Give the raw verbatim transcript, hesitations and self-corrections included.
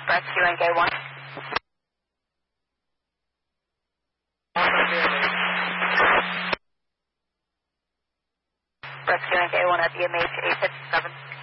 Rescuing K one. Rescuing K one at E M H eight six seven.